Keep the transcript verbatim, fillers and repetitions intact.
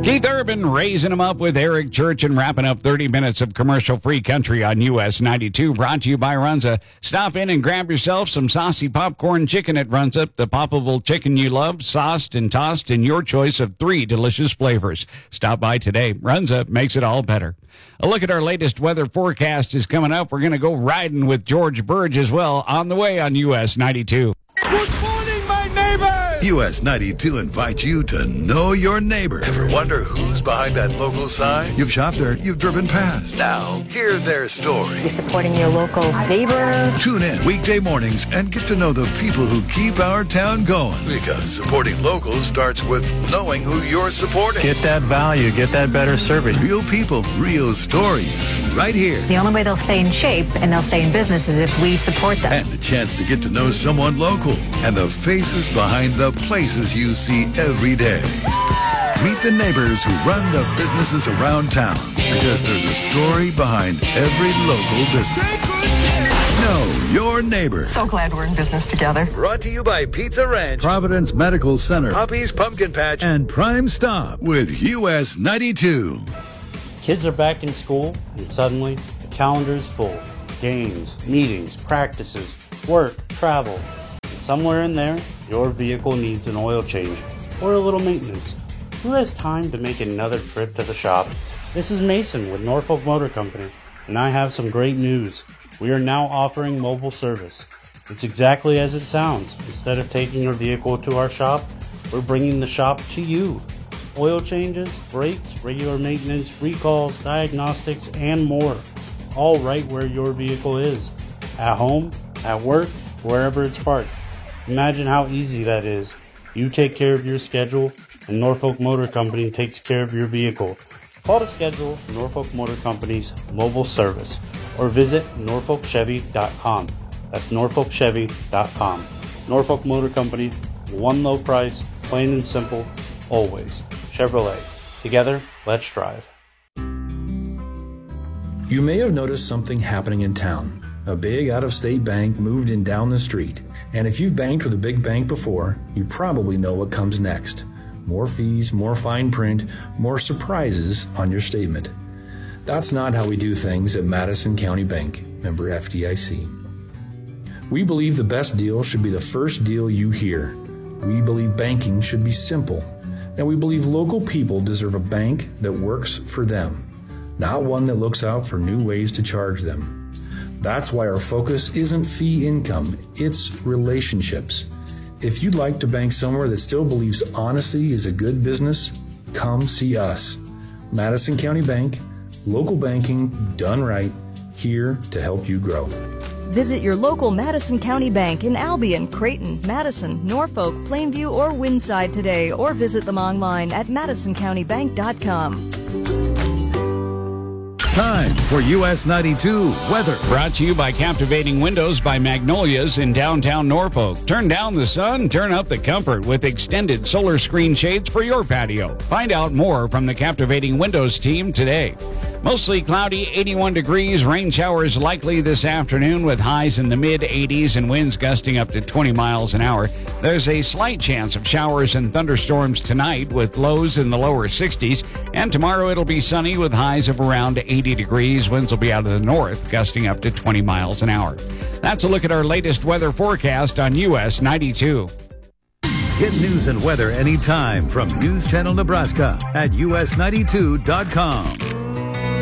Keith Urban raising them up with Eric Church and wrapping up thirty minutes of commercial-free country on U S ninety-two, brought to you by Runza. Stop in and grab yourself some saucy popcorn chicken at Runza, the poppable chicken you love, sauced and tossed in your choice of three delicious flavors. Stop by today. Runza makes it all better. A look at our latest weather forecast is coming up. We're going to go riding with George Burge as well on the way on U S ninety-two. Good morning, my neighbors! U S ninety-two invites you to know your neighbor. Ever wonder who's behind that local sign? You've shopped there, you've driven past. Now, hear their story. You're supporting your local neighbor. Tune in weekday mornings and get to know the people who keep our town going. Because supporting locals starts with knowing who you're supporting. Get that value, get that better service. Real people, real stories, right here. The only way they'll stay in shape and they'll stay in business is if we support them. And the chance to get to know someone local and the faces behind the places you see every day. Meet the neighbors who run the businesses around town, because there's a story behind every local business. Know your neighbor. So glad we're in business together. Brought to you by Pizza Ranch, Providence Medical Center, Poppy's Pumpkin Patch, and Prime Stop with U S ninety-two. Kids are back in school, and suddenly the calendar is full. Games, meetings, practices, work, travel. And somewhere in there, your vehicle needs an oil change or a little maintenance. Who has time to make another trip to the shop? This is Mason with Norfolk Motor Company, and I have some great news. We are now offering mobile service. It's exactly as it sounds. Instead of taking your vehicle to our shop, we're bringing the shop to you. Oil changes, brakes, regular maintenance, recalls, diagnostics, and more. All right where your vehicle is. At home, at work, wherever it's parked. Imagine how easy that is. You take care of your schedule, and Norfolk Motor Company takes care of your vehicle. Call to schedule Norfolk Motor Company's mobile service or visit norfolk chevy dot com. That's norfolk chevy dot com. Norfolk Motor Company, one low price, plain and simple, always. Chevrolet. Together, let's drive. You may have noticed something happening in town. A big out-of-state bank moved in down the street. And if you've banked with a big bank before, you probably know what comes next. More fees, more fine print, more surprises on your statement. That's not how we do things at Madison County Bank, member F D I C. We believe the best deal should be the first deal you hear. We believe banking should be simple. And we believe local people deserve a bank that works for them, not one that looks out for new ways to charge them. That's why our focus isn't fee income, it's relationships. If you'd like to bank somewhere that still believes honesty is a good business, come see us. Madison County Bank, local banking done right, here to help you grow. Visit your local Madison County Bank in Albion, Creighton, Madison, Norfolk, Plainview, or Windside today, or visit them online at madison county bank dot com. Time for U S ninety-two weather. Brought to you by Captivating Windows by Magnolias in downtown Norfolk. Turn down the sun, turn up the comfort with extended solar screen shades for your patio. Find out more from the Captivating Windows team today. Mostly cloudy, eighty-one degrees. Rain showers likely this afternoon with highs in the mid eighties and winds gusting up to twenty miles an hour. There's a slight chance of showers and thunderstorms tonight with lows in the lower sixties. And tomorrow it'll be sunny with highs of around eighty degrees. Winds will be out of the north, gusting up to twenty miles an hour. That's a look at our latest weather forecast on U S ninety-two. Get news and weather anytime from News Channel Nebraska at U S ninety-two dot com.